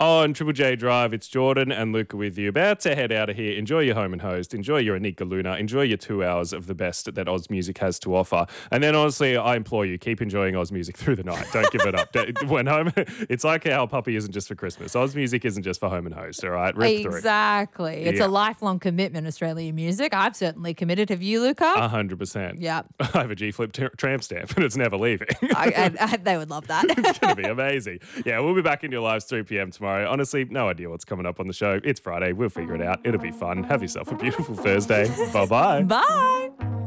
On Triple J Drive, it's Jordan and Luca with you. About to head out of here. Enjoy your home and host. Enjoy your Anika Luna. Enjoy your 2 hours of the best that Oz Music has to offer. And then, honestly, I implore you, keep enjoying Oz Music through the night. Don't give it up. When home, it's like how Puppy isn't just for Christmas. Oz Music isn't just for home and host, all right? Rip through. Exactly. It's a lifelong commitment, Australian music. I've certainly committed. Have you, Luca? 100%. Yeah. I have a G-Flip tramp stamp and it's never leaving. They would love that. It's going to be amazing. Yeah, we'll be back in your lives 3 p.m. tomorrow. Honestly, no idea what's coming up on the show. It's Friday. We'll figure it out. It'll be fun. Have yourself a beautiful Thursday. Bye-bye. Bye.